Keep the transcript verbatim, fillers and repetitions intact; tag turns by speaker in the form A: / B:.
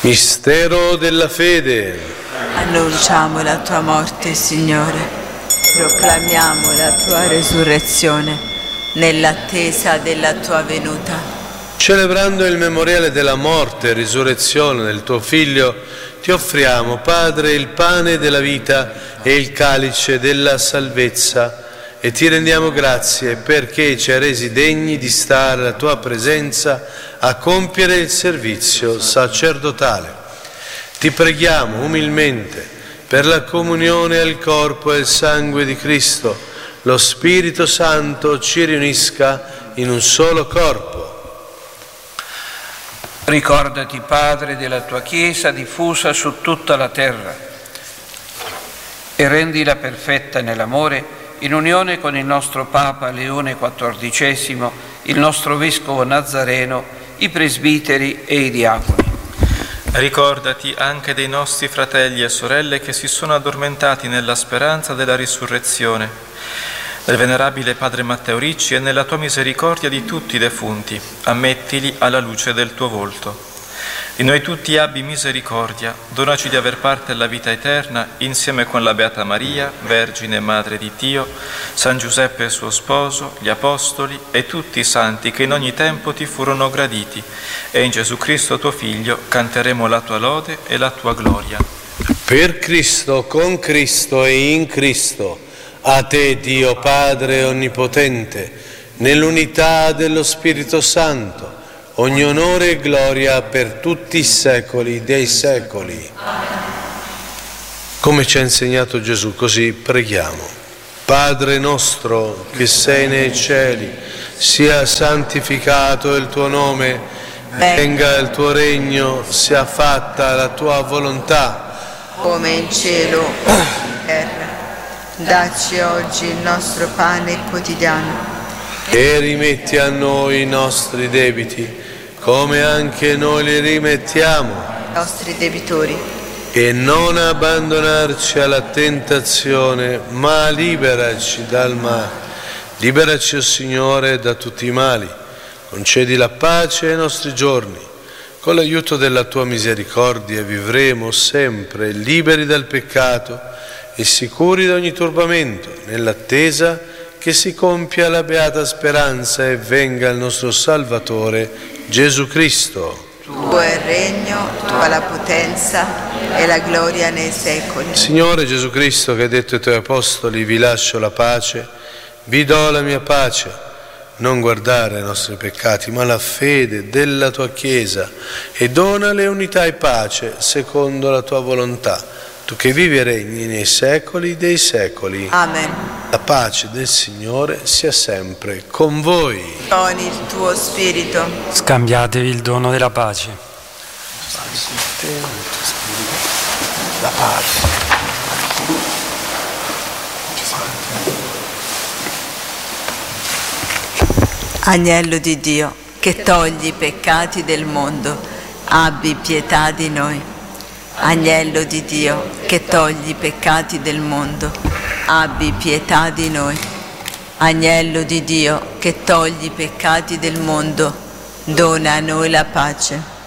A: Mistero della fede.
B: Annunciamo la tua morte, Signore. Proclamiamo la tua resurrezione nell'attesa della tua venuta.
A: Celebrando il memoriale della morte e risurrezione del tuo Figlio, ti offriamo, Padre, il pane della vita e il calice della salvezza, e ti rendiamo grazie perché ci hai resi degni di stare alla tua presenza a compiere il servizio sacerdotale. Ti preghiamo umilmente per la comunione al corpo e al sangue di Cristo, lo Spirito Santo ci riunisca in un solo corpo.
C: Ricordati, Padre, della tua Chiesa diffusa su tutta la terra e rendila perfetta nell'amore, in unione con il nostro Papa Leone quattordicesimo, il nostro Vescovo Nazareno, i presbiteri e i diaconi.
D: Ricordati anche dei nostri fratelli e sorelle che si sono addormentati nella speranza della risurrezione, del venerabile Padre Matteo Ricci, e nella tua misericordia di tutti i defunti, ammettili alla luce del tuo volto. Di noi tutti abbi misericordia, donaci di aver parte alla vita eterna, insieme con la Beata Maria, Vergine e Madre di Dio, San Giuseppe suo sposo, gli Apostoli e tutti i santi che in ogni tempo ti furono graditi, e in Gesù Cristo tuo Figlio canteremo la tua lode e la tua gloria.
A: Per Cristo, con Cristo e in Cristo, a te Dio Padre Onnipotente, nell'unità dello Spirito Santo, ogni onore e gloria per tutti i secoli dei secoli. Come ci ha insegnato Gesù, così preghiamo. Padre nostro che sei nei cieli, sia santificato il tuo nome, venga il tuo regno, sia fatta la tua volontà,
B: come in cielo e in terra. Dacci oggi il nostro pane quotidiano
A: e rimetti a noi i nostri debiti, come anche noi li rimettiamo
B: ai nostri debitori,
A: e non abbandonarci alla tentazione, ma liberaci dal male. Liberaci, o Signore, da tutti i mali. Concedi la pace ai nostri giorni. Con l'aiuto della tua misericordia vivremo sempre liberi dal peccato e sicuri da ogni turbamento, nell'attesa che si compia la beata speranza e venga il nostro Salvatore Gesù Cristo.
B: Tuo è il regno, tua la potenza e la gloria nei secoli.
A: Signore Gesù Cristo, che hai detto ai tuoi apostoli: vi lascio la pace, vi do la mia pace. Non guardare ai nostri peccati, ma la fede della tua Chiesa, e donale unità e pace secondo la tua volontà. Tu che vivi e regni nei secoli dei secoli.
B: Amen.
A: La pace del Signore sia sempre con voi.
B: Con il tuo spirito.
E: Scambiatevi il dono della pace.
A: La pace.
B: Agnello di Dio, che togli i peccati del mondo, abbi pietà di noi. Agnello di Dio, che togli i peccati del mondo, abbi pietà di noi. Agnello di Dio, che togli i peccati del mondo, dona a noi la pace.